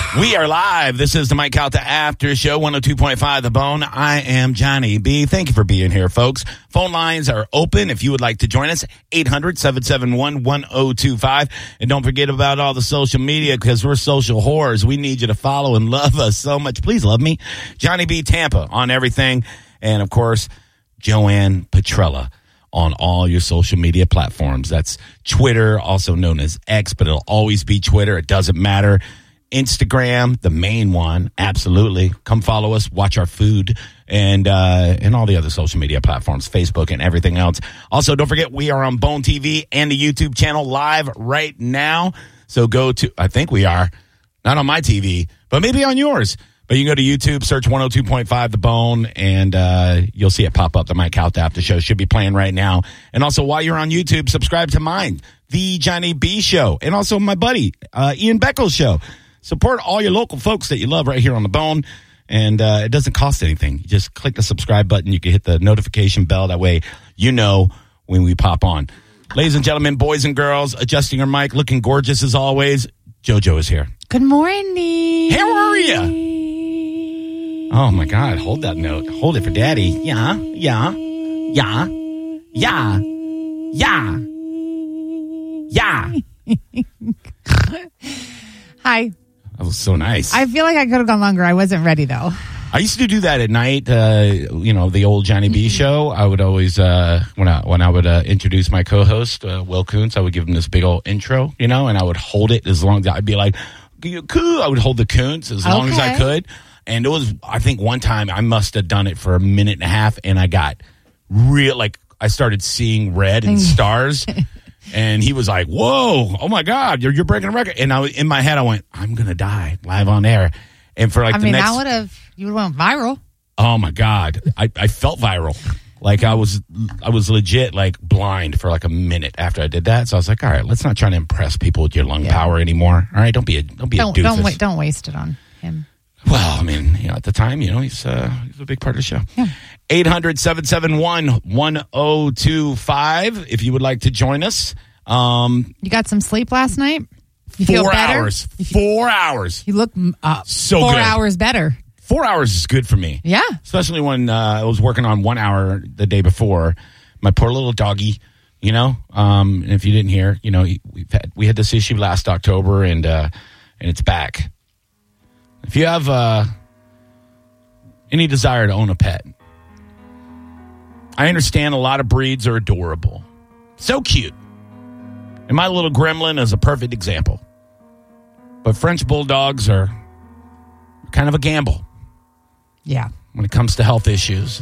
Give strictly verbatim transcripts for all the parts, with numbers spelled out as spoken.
We are live. This is the Mike Calta After Show, one oh two point five The Bone. I am Johnny B. Thank you for being here, folks. Phone lines are open if you would like to join us, eight hundred, seven seven one, one oh two five. And don't forget about all the social media because we're social whores. We need you to follow and love us so much. Please love me. Johnny B. Tampa on everything. And, of course, Joanne Petrella on all your social media platforms. That's Twitter, also known as X, but it'll always be Twitter. It doesn't matter. Instagram, the main one, absolutely. Come follow us, watch our food, and uh, and all the other social media platforms, Facebook and everything else. Also, don't forget, we are on Bone T V and the YouTube channel live right now. So go to, I think we are, not on my T V, but maybe on yours. But you can go to YouTube, search one oh two point five The Bone, and uh, you'll see it pop up. The Mike Calta After Show should be playing right now. And also, while you're on YouTube, subscribe to mine, The Johnny B Show, and also my buddy, uh, Ian Beckles' show. Support all your local folks that you love right here on The Bone, and uh, it doesn't cost anything. You just click the subscribe button. You can hit the notification bell. That way you know when we pop on. Ladies and gentlemen, boys and girls, adjusting her mic, looking gorgeous as always, JoJo is here. Good morning. How are you? Oh, my God. Hold that note. Hold it for Daddy. Yeah, yeah, yeah, yeah, yeah, yeah. Hi. That was so nice. I feel like I could have gone longer. I wasn't ready, though. I used to do that at night, uh, you know, the old Johnny B show. I would always, uh, when I when I would uh, introduce my co-host, uh, Will Kuntz, I would give him this big old intro, you know, and I would hold it as long as I'd be like, I would hold the Kuntz as long okay. as I could. And it was, I think one time I must have done it for a minute and a half, and I got real, like, I started seeing red and stars. And he was like, whoa, oh, my God, you're, you're breaking a record. And I, in my head, I went, I'm going to die live on air. And for like I the mean, next. I would have, you would have went viral. Oh, my God. I, I felt viral. Like I was I was legit like blind for like a minute after I did that. So I was like, all right, let's not try to impress people with your lung yeah. power anymore. All right, don't be a, don't be don't, a doofus. Don't, wait, don't waste it on him. Well, I mean, you know, at the time, you know, he's, uh, he's a big part of the show. Yeah. eight hundred, seven seven one, one oh two five if you would like to join us. Um, you got some sleep last night? You four feel better? hours. Four hours. You look uh, so four good. hours better. Four hours is good for me. Yeah. Especially when uh, I was working on one hour the day before. My poor little doggy, you know. Um, and if you didn't hear, you know, we've had, we had this issue last October, and uh, and it's back. If you have uh, any desire to own a pet, I understand a lot of breeds are adorable. So cute. And my little gremlin is a perfect example. But French bulldogs are kind of a gamble. Yeah. When it comes to health issues.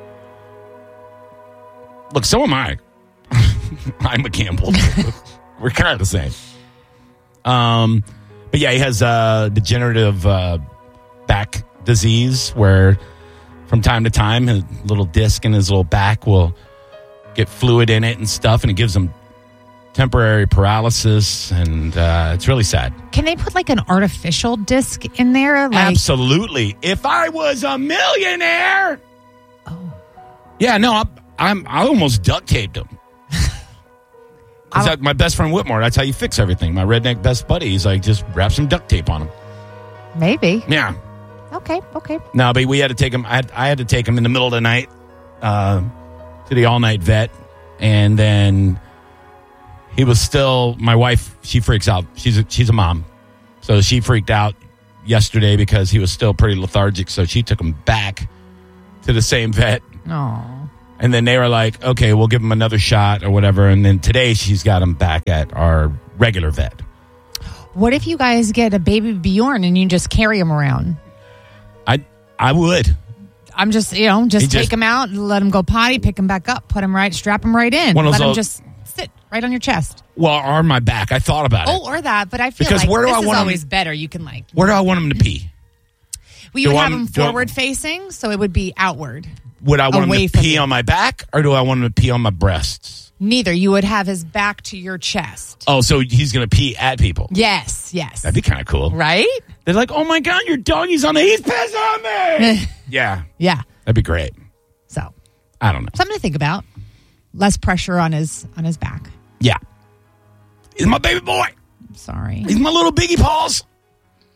Look, so am I. I'm a gamble. We're kind of the same. Um, but yeah, he has uh, degenerative uh, back disease where from time to time his little disc in his little back will get fluid in it and stuff, and it gives him temporary paralysis, and uh, it's really sad. Can they put like an artificial disc in there? Like- Absolutely. If I was a millionaire. Oh. Yeah, no, I'm, I'm, I almost duct taped him. Because my best friend Whitmore, that's how you fix everything. My redneck best buddy, he's like, just wrap some duct tape on him. Maybe. Yeah. Okay, okay. No, but we had to take him, I had, I had to take him in the middle of the night uh, to the all-night vet, and then he was still, my wife, she freaks out. She's a, she's a mom. So she freaked out yesterday because he was still pretty lethargic. So she took him back to the same vet. Aww. And then they were like, okay, we'll give him another shot or whatever. And then today she's got him back at our regular vet. What if you guys get a baby Bjorn and you just carry him around? I I would. I'm just, you know, just He take just- him out, let him go potty, pick him back up, put him right, strap him right in. One of Let those him old- just sit right on your chest. Well, or on my back. I thought about it. Oh, or that, but I feel Because like where do this I is want him- always better. You can like, Where do I want him to pee? well, you do would I- have him do I- forward facing, so it would be outward. Would I want Away him to from pee you. on my back, or do I want him to pee on my breasts? Neither. You would have his back to your chest. Oh, so he's going to pee at people. Yes, yes. That'd be kind of cool. Right? They're like, oh, my God, your doggy's on the, he's pissed on me. Yeah. Yeah. That'd be great. So, I don't know. something to think about. Less pressure on his on his back. Yeah. He's my baby boy. Sorry. He's my little biggie paws.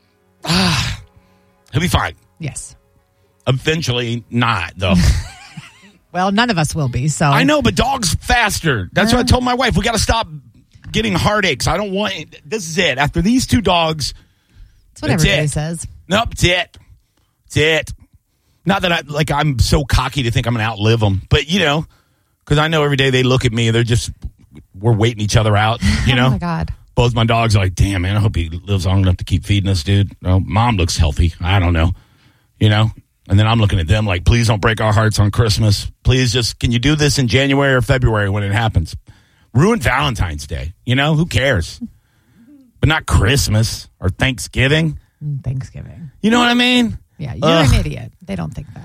Ah, he'll be fine. Yes. Eventually, not though. Well, none of us will be. So I know, but dogs faster. That's Yeah. what I told my wife. We got to stop getting heartaches. I don't want. This is it. After these two dogs, that's what that's everybody it. says. nope, it's it. It's it. Not that I like. I'm so cocky to think I'm going to outlive them, but you know, because I know every day they look at me. They're just we're waiting each other out. You know. Oh my God. Both my dogs are like, damn, man, I hope he lives long enough to keep feeding us, dude. Well, mom looks healthy. I don't know. You know? And then I'm looking at them like, please don't break our hearts on Christmas. Please just, can you do this in January or February when it happens? Ruin Valentine's Day. You know? Who cares? But not Christmas or Thanksgiving. Thanksgiving. You know what I mean? Yeah, you're Ugh. an idiot. They don't think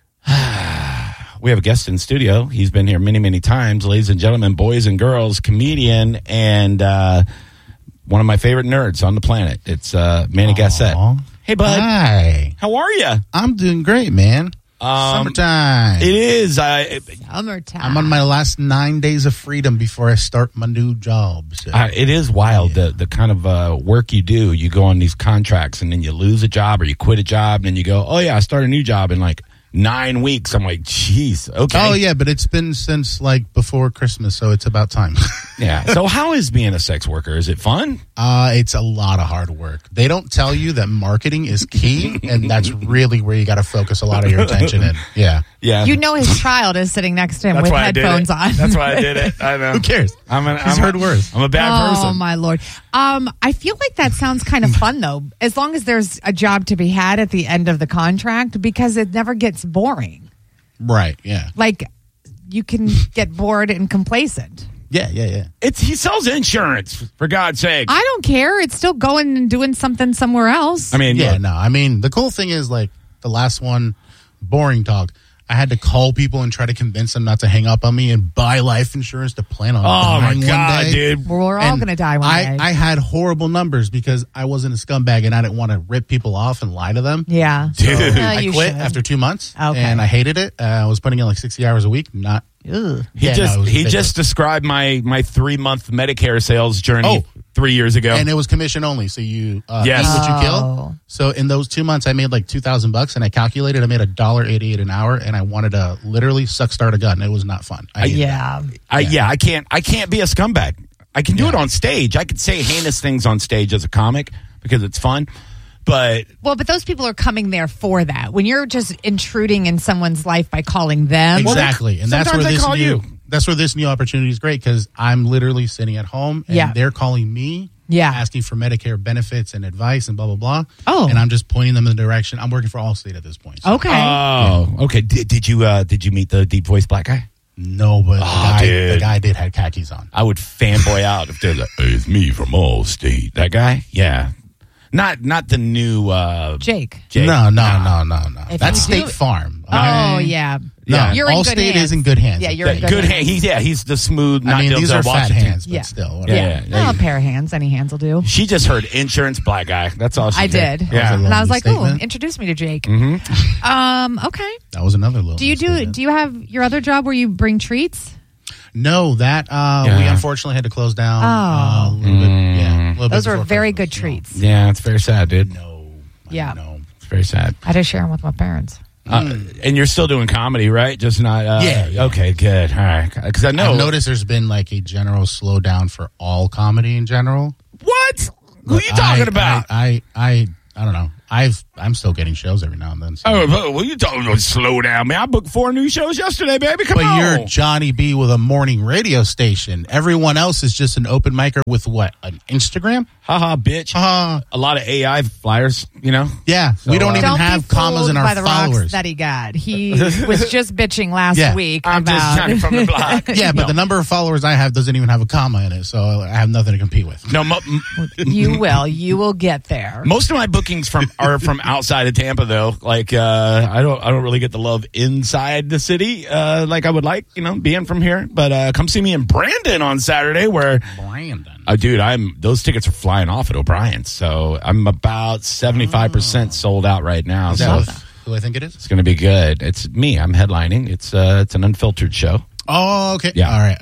that. We have a guest in studio. He's been here many, many times. Ladies and gentlemen, boys and girls, comedian and uh, one of my favorite nerds on the planet. It's uh, Manny Gassett. Hey, bud. Hi. How are you? I'm doing great, man. Um, Summertime. It is. I, Summertime. I'm on my last nine days of freedom before I start my new job. So. I, it is wild, Yeah. the, the kind of uh, work you do. You go on these contracts and then you lose a job or you quit a job and then you go, oh, yeah, I start a new job in like nine weeks. I'm like, jeez, okay. Oh, yeah, but it's been since like before Christmas, so it's about time. Yeah. So how is being a sex worker? Is it fun? Uh, it's a lot of hard work. They don't tell you that marketing is key, and that's really where you got to focus a lot of your attention in. Yeah. Yeah. You know his child is sitting next to him That's with why I did headphones it. on. That's why I did it. I know. Who cares? I'm an, He's I'm heard a, worse. I'm a bad Oh person. my Lord. Um, I feel like that sounds kind of fun though, as long as there's a job to be had at the end of the contract, because it never gets boring. Right, yeah. Like you can get bored and complacent. Yeah, yeah, yeah. It's he sells insurance, for God's sake. I don't care. It's still going and doing something somewhere else. I mean, Yeah, look, no. I mean, the cool thing is, like, the last one, boring talk. I had to call people and try to convince them not to hang up on me and buy life insurance to plan on oh my dying God, one day. dude. We're all And going to die one I, day. I had horrible numbers because I wasn't a scumbag and I didn't want to rip people off and lie to them. yeah. Dude. So No, I you quit should. after two months, Okay. and I hated it. Uh, I was putting in like sixty hours a week. Not Ugh. He Yeah, just no, it was he ridiculous. just described my my three month Medicare sales journey Oh. three years ago. and it was commission only. So you uh, Yes. eat what you Oh. kill. So in those two months, I made like two thousand bucks, and I calculated I made a dollar eighty eight an hour, and I wanted to literally suck start a gun. It was not fun. I hated Yeah. I, yeah, I can't. I can't be a scumbag. I can do Yeah. it on stage. I could say heinous things on stage as a comic because it's fun. But Well, but those people are coming there for that. When you're just intruding in someone's life by calling them. Exactly, and that's where sometimes I this call new you. that's where this new opportunity is great because I'm literally sitting at home and Yeah. they're calling me, Yeah. asking for Medicare benefits and advice and blah blah blah. Oh. and I'm just pointing them in the direction. I'm working for Allstate at this point. So Okay. oh, okay. Did, did you uh, did you meet the deep voice black guy? no, but the, guy, dude. the guy did have khakis on. I would fanboy out if they're like, hey, "It's me from Allstate." That guy, yeah. Not not the new uh, Jake. Jake. No, no, no, no, no. If That's you State do- Farm. Oh, okay? yeah. No, You're in good Allstate hands. is in good hands. Yeah, you're in That good, good hand. He's yeah. He's the smooth. I not mean, these Denzel are fat Washington. hands, but Yeah. still. Yeah, whatever. yeah, yeah. Well, a pair of hands. Any hands will do. She just heard insurance black guy. That's all she I said. did. Yeah. And I was like, oh, Statement. introduce me to Jake. Mm-hmm. Um, okay. That was another little. Do you do statement. do you have your other job where you bring treats? No, that uh, Yeah. we unfortunately had to close down. Oh. Uh, a little bit, yeah, a little Those bit were before very Christmas, good so. treats. Yeah, it's very sad, dude. No. Yeah. No. It's very sad. I just share them with my parents. Uh, and you're still doing comedy, right? Just not. Uh, Yeah, yeah. Okay, good. All right. Because I know. I've noticed there's been like a general slowdown for all comedy in general. What? Who are you I- talking about? I, I, I, I don't know. I've, I'm still getting shows every now and then. So. oh, but what are you talking about? Slow down, man. I booked four new shows yesterday, baby. Come But on. you're Johnny B with a morning radio station. Everyone else is just an open micer with what? An Instagram? Haha, bitch. Uh, A lot of A I flyers, you know? yeah. we don't uh, even Don't have be commas fooled in our by the followers. rocks that he got. He was just bitching last Yeah. week I'm about. just Johnny from the block. yeah, but no. the number of followers I have doesn't even have a comma in it, so I have nothing to compete with. No, mo- m- You will. You will get there. most of my bookings from are from outside of Tampa, though. Like, uh, I don't, I don't really get the love inside the city, uh, like I would like, you know, being from here. But uh, come see me in Brandon on Saturday, where, Brandon. uh, dude, I'm those tickets are flying off at O'Brien's, so I'm about seventy-five percent sold out right now. Is So that it's who I think it is? going to be good. It's me. I'm headlining. It's uh, it's an unfiltered show. Oh, okay. Yeah. All right. All right. Hell yeah.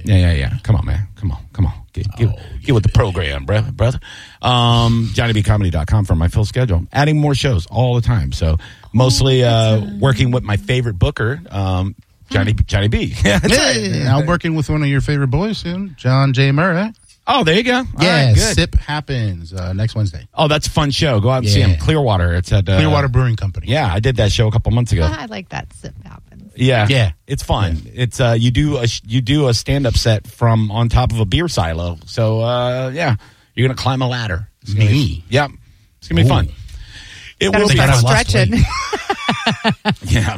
Yeah, yeah, yeah. Come on, man. Come on, come on. Get, get, Oh, get with the program, brother. brother. Um, Johnny B Comedy dot com for my full schedule. Adding more shows all the time. So mostly uh, working with my favorite booker, um, Johnny Johnny B. Yeah, that's right. Hey, I'm working with one of your favorite boys soon, John J. Murray. Oh, there you go. All Yeah, right, good. Sip happens uh, next Wednesday. Oh, that's a fun show. Go out and see Yeah. him. Clearwater. It's at uh, Clearwater Brewing Company. Yeah, I did that show a couple months ago. I like that sip happens. Yeah, Yeah. it's fun. It's uh, you do a you do a stand up set from on top of a beer silo. So uh, yeah, you're gonna climb a ladder. It's gonna be, Me. yep, it's gonna be Ooh. fun. It Gotta will be start I fun. lost stretching. weight. Yeah,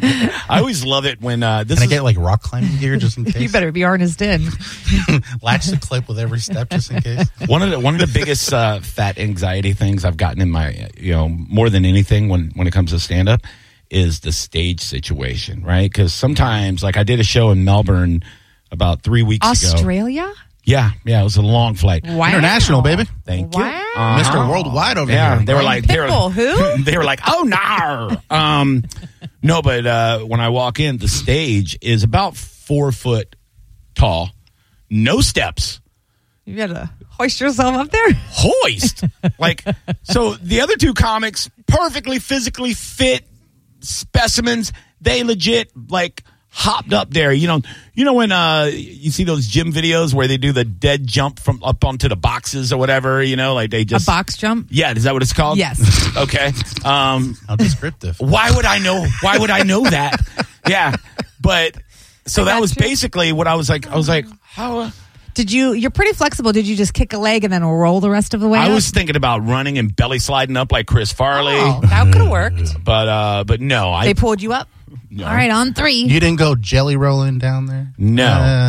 I always love it when uh, this Can I is get like rock climbing gear just in case? You better be harnessed in. Latch the clip with every step just in case. one of the one of the biggest uh, fat anxiety things I've gotten in my, you know, more than anything when when it comes to stand up is the stage situation, right? Because sometimes, like I did a show in Melbourne about three weeks ago. Australia? Yeah, yeah, it was a long flight. Wow. International, baby. Thank Wow. you, Uh-huh. Mister Worldwide over Yeah, here. they were bro. like, they were, Pitbull, who? they were like, oh no. Um, no, but uh, when I walk in, the stage is about four foot tall, no steps. You gotta hoist yourself up there. Hoist. Like, so the other two comics, perfectly physically fit specimens, they legit like hopped up there. You know, you know when uh, you see those gym videos where they do the dead jump from up onto the boxes or whatever. You know, like they A just box jump? Yeah, is that what it's called? Yes. Okay. Um, How descriptive. why would I know? Why would I know that? Yeah, but so that got was you. basically what I was like. I was like, how? Uh, Did you, you're pretty flexible. Did you just kick a leg and then roll the rest of the way I up? was thinking about running and belly sliding up like Chris Farley. Oh, that could have worked. But uh, but no, I They pulled you up? No. All right, on three. You didn't go jelly rolling down there? No.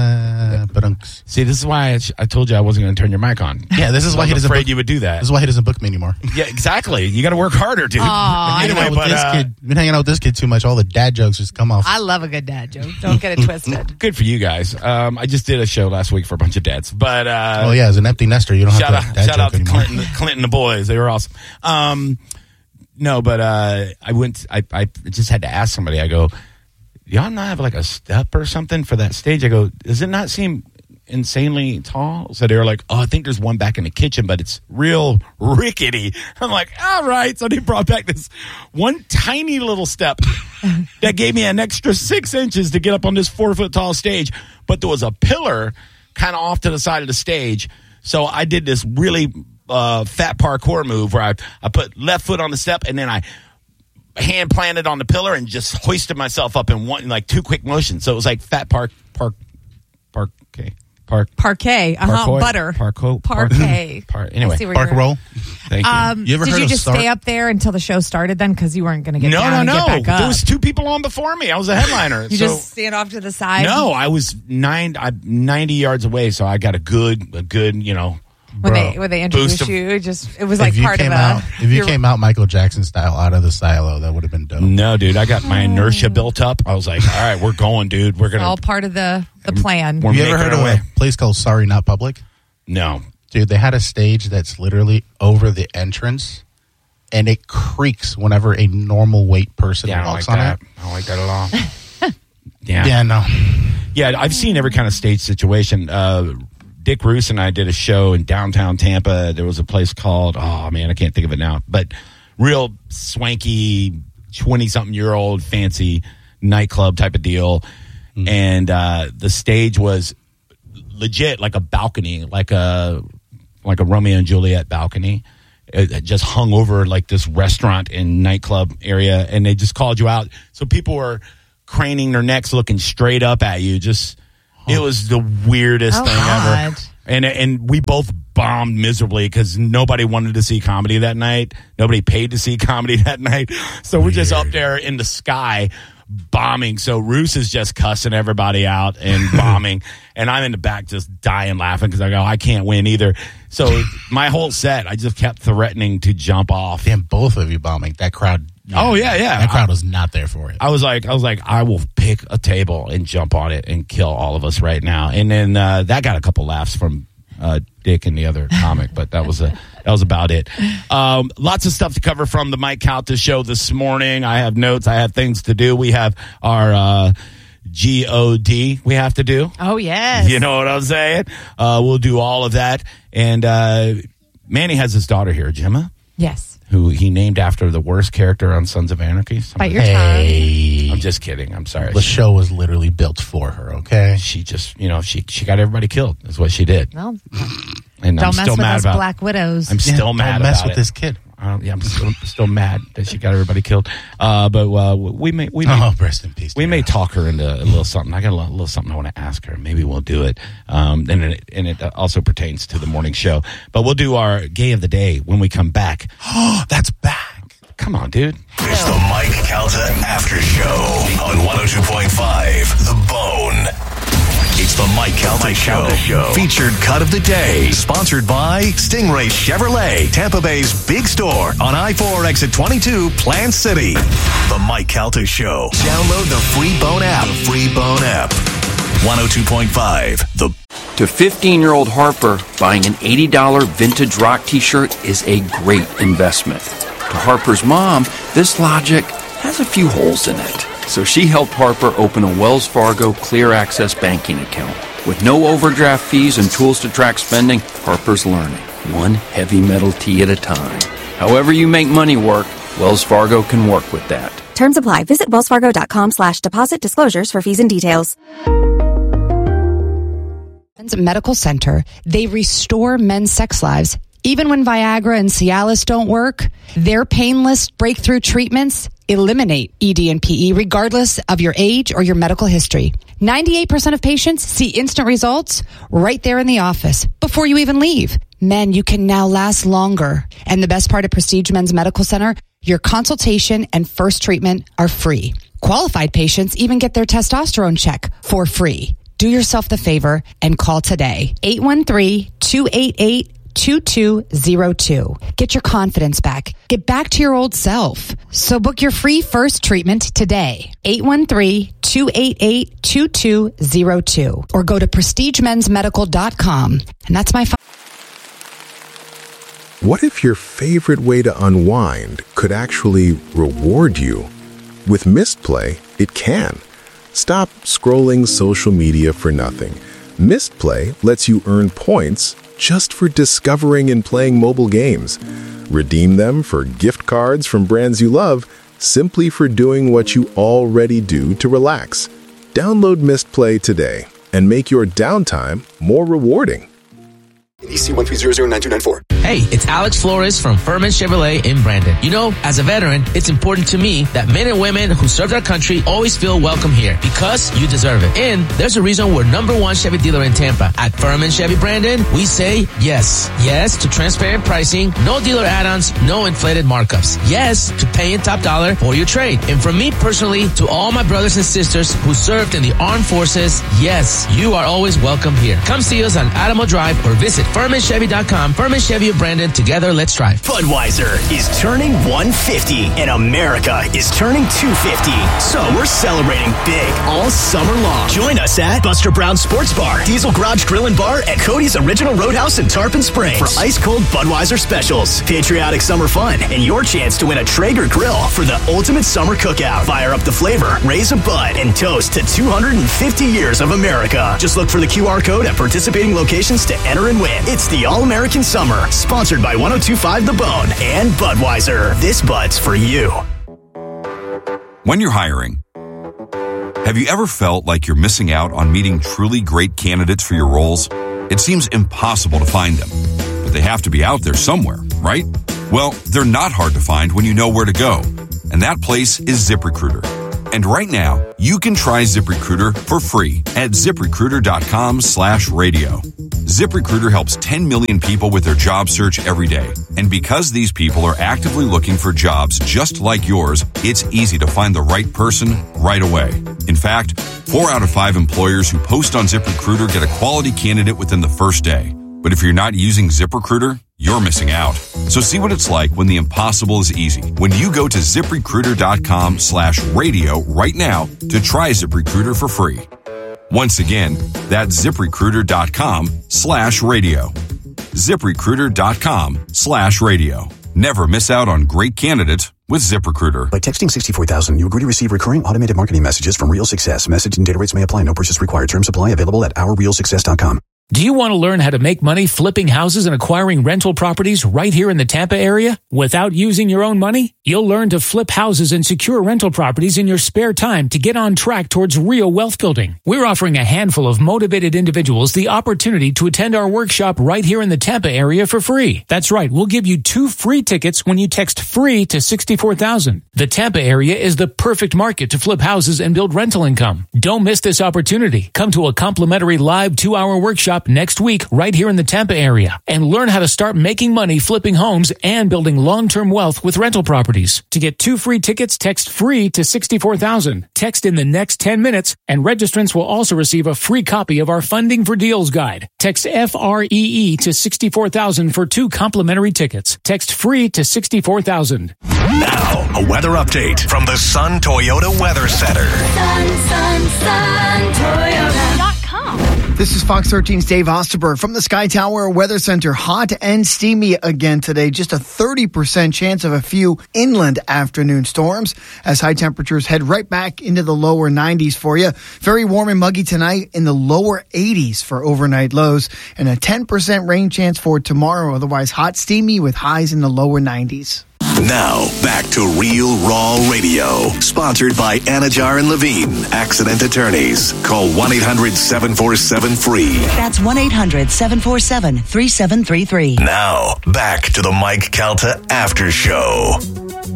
Uh, but um, see. This is why I, I told you I wasn't going to turn your mic on. yeah, this is why I'm he doesn't. afraid Book, you would do that. this is why he doesn't book me anymore. Yeah, exactly. You got to work harder, dude. Aw, Been hanging anyway, out with but this uh, kid. Been hanging out with this kid too much. All the dad jokes just come off. I love a good dad joke. Don't get it twisted. good for you guys. Um, I just did a show last week for a bunch of dads, but uh, oh yeah, as an empty nester, you don't shout have to out, dad shout joke out to anymore. Clinton, Clinton, the boys. They were awesome. Um, no, but uh, I went. I, I just had to ask somebody. I go, y'all not have like a step or something for that stage? I go, does it not seem insanely tall? So they were like, oh, I think there's one back in the kitchen, but it's real rickety. I'm like, all right. So they brought back this one tiny little step that gave me an extra six inches to get up on this four foot tall stage. But there was a pillar kind of off to the side of the stage. So I did this really uh, fat parkour move where I, I put left foot on the step and then I hand planted on the pillar and just hoisted myself up in one, in like two quick motions. So it was like fat park, park, park, okay, park, Parquet. Uh-huh. Parkour? Butter. Parkour? Parquet. Par- I anyway, see where Park you're- roll. thank you. Um, You ever did heard you of just Sark? stay up there until the show started then? Because you weren't going to get no, down no, and no. get back up. There was two people on before me. I was a headliner. you so just stand off to the side? no, I was nine, I, ninety yards away. So I got a good, a good, you know, When Bro, they when they introduced boost of- you, it just it was like if you part came of a. out, if you your- came out Michael Jackson style out of the silo, that would have been dope. no, dude, I got my inertia built up. I was like, all right, we're going, dude. We're going all to, part of the the plan. we're You ever making heard our of way. a place called Sorry Not Public? No. Dude, they had a stage that's literally over the entrance, and it creaks whenever a normal weight person Yeah, I don't walks like on that. it. I don't like that at all. yeah. Yeah, no. Yeah, I've seen every kind of stage situation. Uh, Dick Roos and I did a show in downtown Tampa. There was a place called, oh man, I can't think of it now, but real swanky, twenty-something-year-old fancy nightclub type of deal. Mm-hmm. And uh, the stage was legit like a balcony, like a like a Romeo and Juliet balcony. It, it just hung over like this restaurant and nightclub area, and they just called you out. So people were craning their necks, looking straight up at you. Just it was the weirdest Oh, thing God. ever. And and we both bombed miserably because nobody wanted to see comedy that night. Nobody paid to see comedy that night. So we're just up there in the sky bombing. So Roos is just cussing everybody out and bombing. And I'm in the back just dying laughing because I go, I can't win either. So my whole set, I just kept threatening to jump off. Damn, both of you bombing. That crowd. Oh, yeah, yeah. That crowd was not there for it. I was like, I was like, I will pick a table and jump on it and kill all of us right now. And then uh, that got a couple laughs from uh, Dick and the other comic, but that was a that was about it. Um, lots of stuff to cover from the Mike Calta show this morning. I have notes. I have things to do. We have our uh, G O D we have to do. Oh, yes. You know what I'm saying? Uh, we'll do all of that. And uh, Manny has his daughter here, Gemma. Yes. Who he named after the worst character on Sons of Anarchy. Bite your Hey. I'm just kidding. I'm sorry. The She, show was literally built for her, okay? she just, you know, she she got everybody killed. That's what she did. Well, And don't I'm mad still with mad us about Black Widows. I'm still Yeah, mad don't mess about with it. this kid. Uh, yeah, I'm still, still mad that she got everybody killed. Uh, but uh, we may we may, Oh, rest in peace. we dear. may talk her into a little something. I got a little, little something I want to ask her. Maybe we'll do it. Um, and it, and it also pertains to the morning show. But we'll do our gay of the day when we come back. Oh, that's back. Come on, dude. It's the Mike Calta After Show on one oh two point five The Bone. It's the Mike Calta, Mike Show. Calta Show. Featured cut of the day. Sponsored by Stingray Chevrolet, Tampa Bay's big store on I four exit twenty-two, Plant City. The Mike Calta Show. Download the free Bone app. The free Bone app. one oh two point five The To fifteen-year-old Harper, buying an eighty dollars vintage rock t-shirt is a great investment. To Harper's mom, this logic has a few holes in it. So she helped Harper open a Wells Fargo Clear Access banking account. With no overdraft fees and tools to track spending, Harper's learning, one heavy metal tee at a time. However you make money work, Wells Fargo can work with that. Terms apply. Visit wellsfargo.com slash deposit disclosures for fees and details. Medical Center, they restore men's sex lives. Even when Viagra and Cialis don't work, their painless breakthrough treatments eliminate E D and P E regardless of your age or your medical history. ninety-eight percent of patients see instant results right there in the office before you even leave. Men, you can now last longer. And the best part of Prestige Men's Medical Center, your consultation and first treatment are free. Qualified patients even get their testosterone check for free. Do yourself the favor and call today. eight one three, two eight eight, two two zero two. Get your confidence back. Get back to your old self. So book your free first treatment today. eight one three, two eight eight, two two zero two. Or go to prestige men's medical dot com. And that's my phone. What if your favorite way to unwind could actually reward you? With Mistplay, it can. Stop scrolling social media for nothing. Mistplay lets you earn points just for discovering and playing mobile games. Redeem them for gift cards from brands you love, simply for doing what you already do to relax. Download Mistplay today and make your downtime more rewarding. E C one three zero zero nine two nine four. Hey, it's Alex Flores from Furman Chevrolet in Brandon. You know, as a veteran, it's important to me that men and women who served our country always feel welcome here because you deserve it. And there's a reason we're number one Chevy dealer in Tampa. At Furman Chevy Brandon, we say yes. Yes to transparent pricing, no dealer add-ons, no inflated markups. Yes to paying top dollar for your trade. And from me personally to all my brothers and sisters who served in the armed forces, yes, you are always welcome here. Come see us on Adamo Drive or visit Furman Chevy dot com. Furman Chevy of Brandon. Together, let's drive. Budweiser is turning one fifty and America is turning two fifty. So we're celebrating big all summer long. Join us at Buster Brown Sports Bar, Diesel Garage Grill and Bar, and Cody's Original Roadhouse in Tarpon Springs for ice-cold Budweiser specials, patriotic summer fun, and your chance to win a Traeger grill for the ultimate summer cookout. Fire up the flavor, raise a bud, and toast to two hundred fifty years of America. Just look for the Q R code at participating locations to enter and win. It's the All-American Summer, sponsored by one oh two point five The Bone and Budweiser. This Bud's for you. When you're hiring, have you ever felt like you're missing out on meeting truly great candidates for your roles? It seems impossible to find them, but they have to be out there somewhere, right? Well, they're not hard to find when you know where to go, and that place is ZipRecruiter. And right now, you can try ZipRecruiter for free at ZipRecruiter.com slash radio. ZipRecruiter helps ten million people with their job search every day. And because these people are actively looking for jobs just like yours, it's easy to find the right person right away. In fact, four out of five employers who post on ZipRecruiter get a quality candidate within the first day. But if you're not using ZipRecruiter, you're missing out. So see what it's like when the impossible is easy. When you go to ZipRecruiter.com slash radio right now to try ZipRecruiter for free. Once again, that's ZipRecruiter.com slash radio. ZipRecruiter.com slash radio. Never miss out on great candidates with ZipRecruiter. By texting sixty-four thousand, you agree to receive recurring automated marketing messages from Real Success. Message and data rates may apply. No purchase required. Terms apply. Available at our real success dot com. Do you want to learn how to make money flipping houses and acquiring rental properties right here in the Tampa area without using your own money? You'll learn to flip houses and secure rental properties in your spare time to get on track towards real wealth building. We're offering a handful of motivated individuals the opportunity to attend our workshop right here in the Tampa area for free. That's right. We'll give you two free tickets when you text FREE to sixty-four thousand. The Tampa area is the perfect market to flip houses and build rental income. Don't miss this opportunity. Come to a complimentary live two-hour workshop next week right here in the Tampa area and learn how to start making money flipping homes and building long-term wealth with rental properties. To get two free tickets, text FREE to sixty-four thousand. Text in the next ten minutes and registrants will also receive a free copy of our Funding for Deals guide. Text F R E E to sixty-four thousand for two complimentary tickets. Text FREE to sixty-four thousand. Now, a weather update from the Sun Toyota Weather Center. Sun, sun, sun, Toyota dot com. This is Fox thirteen's Dave Osterberg from the Sky Tower Weather Center. Hot and steamy again today. Just a thirty percent chance of a few inland afternoon storms as high temperatures head right back into the lower nineties for you. Very warm and muggy tonight in the lower eighties for overnight lows and a ten percent rain chance for tomorrow. Otherwise hot, steamy with highs in the lower nineties. Now, back to Real Raw Radio. Sponsored by Anajar and Levine, accident attorneys. Call one eight hundred seven four seven free. That's one eight hundred seven four seven three seven three three. Now, back to the Mike Calta After Show.